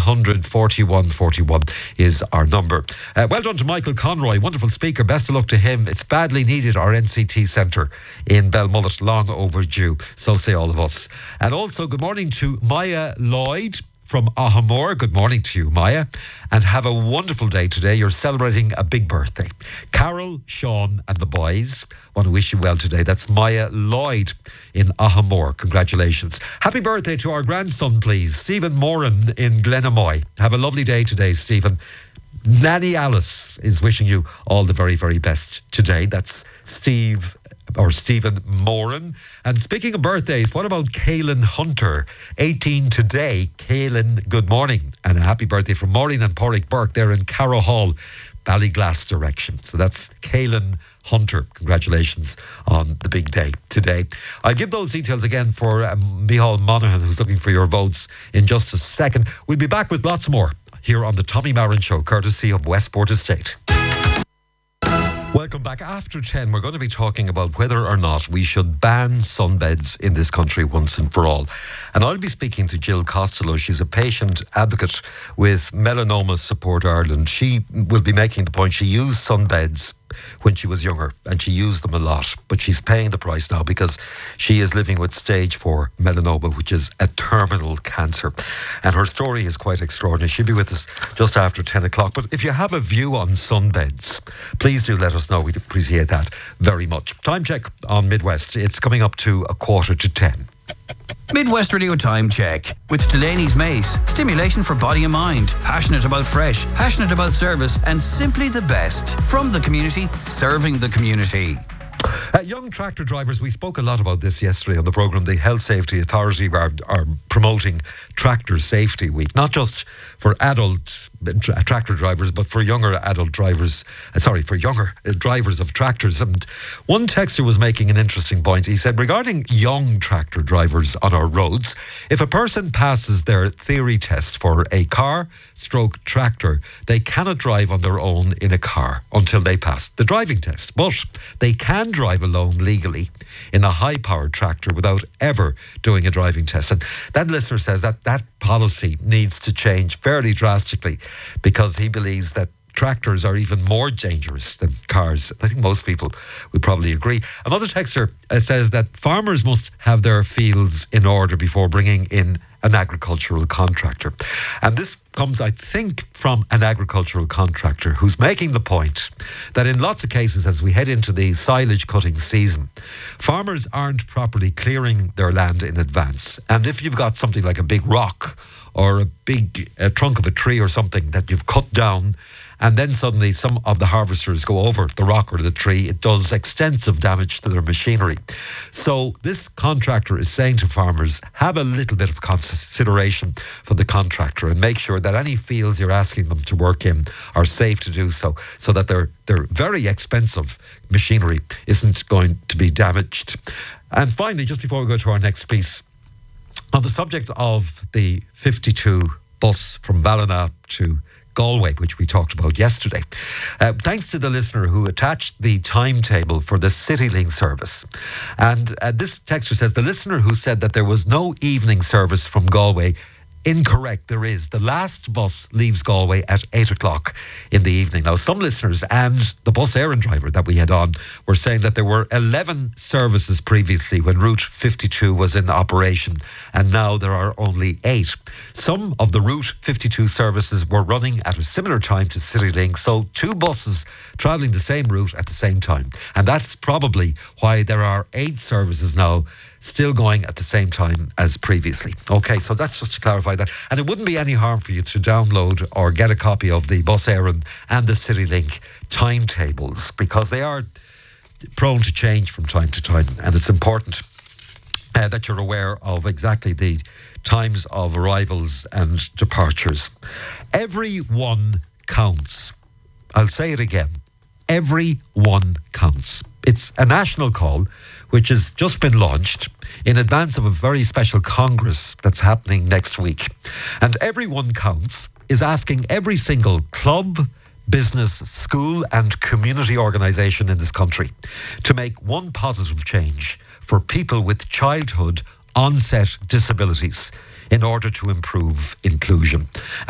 1800 41 41 is our number. Well done to Michael Conroy, wonderful speaker. Best of luck to him. It's badly needed, our NCT centre in Belmullet, long overdue. So say all of us. And also good morning to Maya Lloyd from Ahamore. Good morning to you, Maya, and have a wonderful day today. You're celebrating a big birthday. Carol, Sean and the boys want to wish you well today. That's Maya Lloyd in Ahamore. Congratulations. Happy birthday to our grandson, please, Stephen Moran in Glenamoy. Have a lovely day today, Stephen. Nanny Alice is wishing you all the very, very best today. That's Stephen Moran. And speaking of birthdays, what about Caelan Hunter, 18 today? Caelan, good morning and a happy birthday from Maureen and Porrick Burke there in Carrow Hall, Ballyglass direction. So that's Caelan Hunter. Congratulations on the big day today. I'll give those details again for Micheál Monaghan, who's looking for your votes in just a second. We'll be back with lots more here on the Tommy Marin Show, courtesy of Westport Estate. Welcome back. After 10, we're going to be talking about whether or not we should ban sunbeds in this country once and for all. And I'll be speaking to Jill Costello. She's a patient advocate with Melanoma Support Ireland. She will be making the point she used sunbeds when she was younger and she used them a lot, but she's paying the price now because she is living with stage 4 melanoma, which is a terminal cancer, and her story is quite extraordinary. She'll be with us just after 10 o'clock. But if you have a view on sunbeds, please do let us know. We'd appreciate that very much. Time check on Midwest. It's coming up to 9:45. Midwest Radio Time Check with Delaney's Mace. Stimulation for body and mind. Passionate about fresh, passionate about service, and simply the best. From the community, serving the community. Young tractor drivers, we spoke a lot about this yesterday on the programme. The Health Safety Authority are promoting Tractor Safety Week, not just for adult tractor drivers, but for younger adult drivers, for younger drivers of tractors. And one texter was making an interesting point. He said, regarding young tractor drivers on our roads, if a person passes their theory test for a car/tractor, they cannot drive on their own in a car until they pass the driving test. But they can drive alone legally in a high-powered tractor without ever doing a driving test. And that listener says that policy needs to change fairly drastically, because he believes that tractors are even more dangerous than cars. I think most people would probably agree. Another texter says that farmers must have their fields in order before bringing in an agricultural contractor. And this comes, I think, from an agricultural contractor who's making the point that in lots of cases, as we head into the silage cutting season, farmers aren't properly clearing their land in advance. And if you've got something like a big rock or a big trunk of a tree or something that you've cut down, and then suddenly some of the harvesters go over the rock or the tree, it does extensive damage to their machinery. So this contractor is saying to farmers, have a little bit of consideration for the contractor and make sure that any fields you're asking them to work in are safe to do so that their very expensive machinery isn't going to be damaged. And finally, just before we go to our next piece, on the subject of the 52 bus from Ballina to Galway, which we talked about yesterday. Thanks to the listener who attached the timetable for the CityLink service. And this texter says, the listener who said that there was no evening service from Galway, incorrect. There is. The last bus leaves Galway at 8 o'clock in the evening. Now, some listeners and the bus errand driver that we had on were saying that there were 11 services previously when Route 52 was in operation, and now there are only 8. Some of the Route 52 services were running at a similar time to CityLink, so 2 buses travelling the same route at the same time. And that's probably why there are 8 services now still going at the same time as previously. Okay, so that's just to clarify that. And it wouldn't be any harm for you to download or get a copy of the Bus Éireann and the CityLink timetables, because they are prone to change from time to time, and it's important that you're aware of exactly the times of arrivals and departures. Every one counts. I'll say it again. Every one counts. It's a national call which has just been launched in advance of a very special Congress that's happening next week. And Everyone Counts is asking every single club, business, school and community organisation in this country to make one positive change for people with childhood onset disabilities in order to improve inclusion.